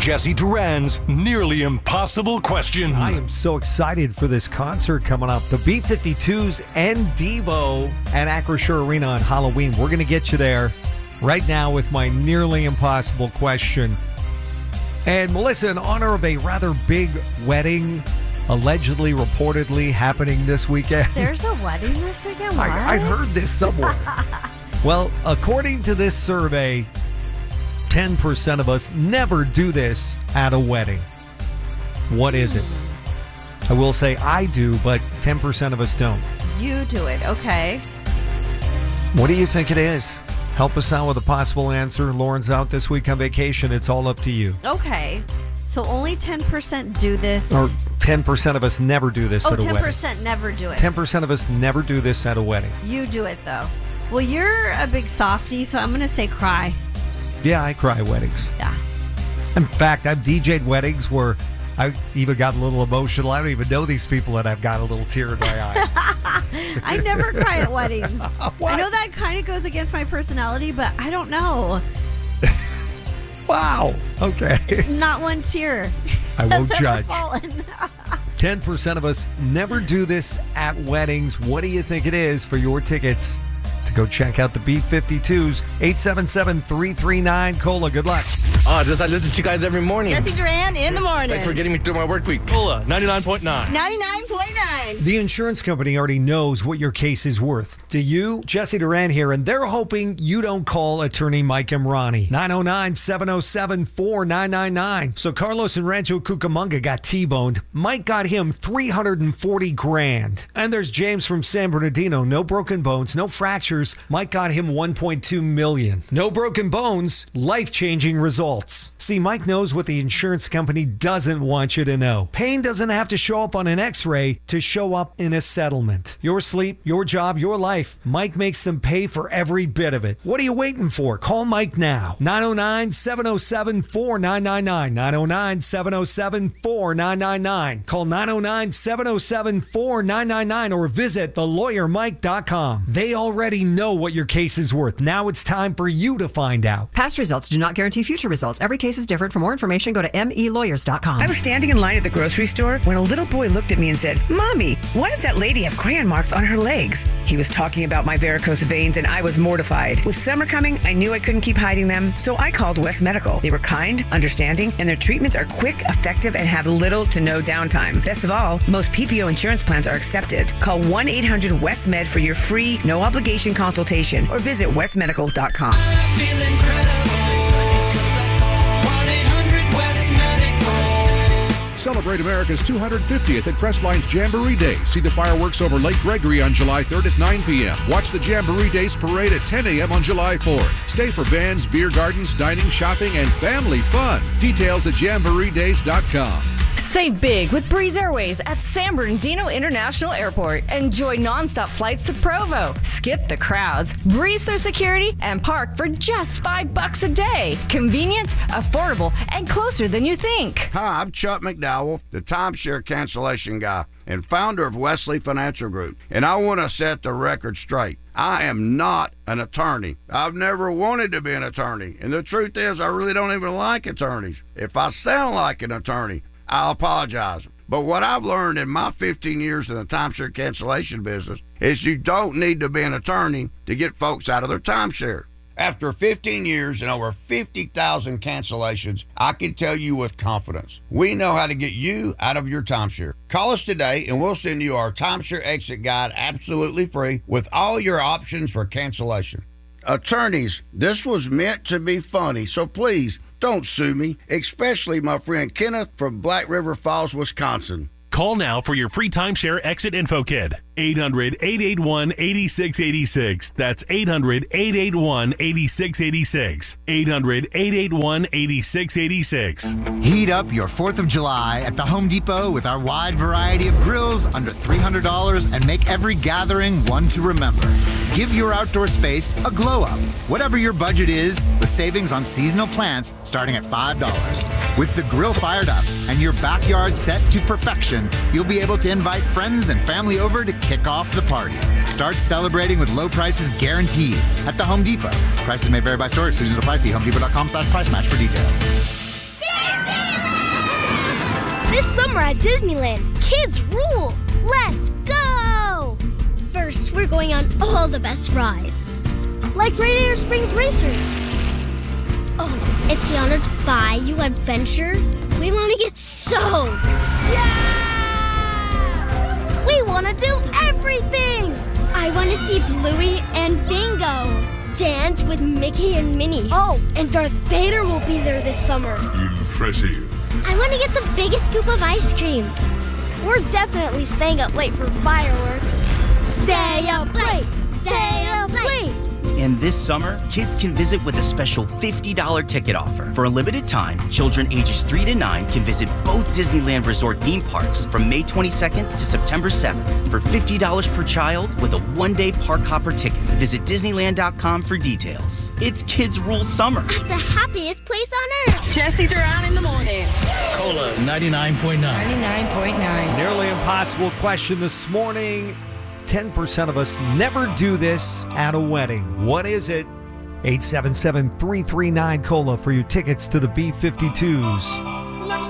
Jesse Duran's nearly impossible question. I am so excited for this concert coming up. The B-52s and Devo at Acrisure Arena on Halloween. We're going to get you there right now with my nearly impossible question. And Melissa, in honor of a rather big wedding allegedly, reportedly happening this weekend. There's a wedding this weekend? What? I heard this somewhere. Well, according to this survey, 10% of us never do this at a wedding. What is it? I will say I do, but 10% of us don't. You do it, okay. What do you think it is? Help us out with a possible answer. Lauren's out this week on vacation. It's all up to you. Okay. So only 10% do this. Or 10% of us never do this at a wedding. 10% never do it. 10% of us never do this at a wedding. You do it, though. Well, you're a big softie, so I'm going to say cry. Yeah, I cry at weddings. Yeah. In fact, I've DJ'd weddings where I even got a little emotional. I don't even know these people, and I've got a little tear in my eye. I never cry at weddings. What? I know that kind of goes against my personality, but I don't know. Wow. Okay. Not one tear. I won't has judge. ever fallen. 10% of us never do this at weddings. What do you think it is? For your tickets to go check out the B-52s, 877-339-COLA. Good luck. I listen to you guys every morning. Jesse Duran in the morning. Thanks for getting me through my work week. Cola, 99.9. 99.9. The insurance company already knows what your case is worth. Do you? Jesse Duran here, and they're hoping you don't call attorney Mike Emrani. 909-707-4999. So Carlos in Rancho Cucamonga got T-boned. Mike got him $340,000. And there's James from San Bernardino. No broken bones, no fractures. Mike got him $1.2 million. No broken bones, life-changing results. See, Mike knows what the insurance company doesn't want you to know. Pain doesn't have to show up on an x-ray to show up in a settlement. Your sleep, your job, your life. Mike makes them pay for every bit of it. What are you waiting for? Call Mike now. 909-707-4999. 909-707-4999. Call 909-707-4999 or visit thelawyermike.com. They already know what your case is worth. Now it's time for you to find out. Past results do not guarantee future results. Every case is different. For more information, go to melawyers.com. I was standing in line at the grocery store when a little boy looked at me and said, "Mommy, why does that lady have crayon marks on her legs?" He was talking about my varicose veins, and I was mortified. With summer coming, I knew I couldn't keep hiding them, so I called West Medical. They were kind, understanding, and their treatments are quick, effective, and have little to no downtime. Best of all, most PPO insurance plans are accepted. Call 1-800-WEST-MED for your free, no-obligation consultation, or visit westmedical.com. Celebrate America's 250th at Crestline's Jamboree Day. See the fireworks over Lake Gregory on July 3rd at 9 p.m. Watch the Jamboree Days parade at 10 a.m. on July 4th. Stay for bands, beer gardens, dining, shopping, and family fun. Details at jamboreedays.com. Save big with Breeze Airways at San Bernardino International Airport. Enjoy nonstop flights to Provo. Skip the crowds, breeze through security, and park for just $5 a day. Convenient, affordable, and closer than you think. Hi, I'm Chuck McDowell, the timeshare cancellation guy and founder of Wesley Financial Group. And I want to set the record straight. I am not an attorney. I've never wanted to be an attorney. And the truth is, I really don't even like attorneys. If I sound like an attorney, I'll apologize. But what I've learned in my 15 years in the timeshare cancellation business is you don't need to be an attorney to get folks out of their timeshare. After 15 years and over 50,000 cancellations, I can tell you with confidence, we know how to get you out of your timeshare. Call us today and we'll send you our timeshare exit guide absolutely free with all your options for cancellation. Attorneys, this was meant to be funny, so please, don't sue me, especially my friend Kenneth from Black River Falls, Wisconsin. Call now for your free timeshare exit info kit. 800-881-8686. That's 800-881-8686. 800-881-8686. Heat up your 4th of July at the Home Depot with our wide variety of grills under $300 and make every gathering one to remember. Give your outdoor space a glow up. Whatever your budget is, with savings on seasonal plants starting at $5. With the grill fired up and your backyard set to perfection, you'll be able to invite friends and family over to kick off the party. Start celebrating with low prices guaranteed at the Home Depot. Prices may vary by store. Exclusions apply. See HomeDepot.com/price match for details. This summer at Disneyland, kids rule! Let's go! First, we're going on all the best rides. Like Radiator Springs Racers. Oh, it's Tiana's Bayou Adventure. We want to get soaked. Yeah! We want to do everything! I want to see Bluey and Bingo. Dance with Mickey and Minnie. Oh, and Darth Vader will be there this summer. Impressive. I want to get the biggest scoop of ice cream. We're definitely staying up late for fireworks. Stay up late! Stay up late! And this summer, kids can visit with a special $50 ticket offer. For a limited time, children ages 3 to 9 can visit both Disneyland Resort theme parks from May 22nd to September 7th for $50 per child with a one-day park hopper ticket. Visit Disneyland.com for details. It's Kids Rule Summer. At the happiest place on earth. Jesse Duran in the morning. Cola 99.9. 99.9. Nearly impossible question this morning. 10% of us never do this at a wedding. What is it? 877-339-COLA for your tickets to the B-52s.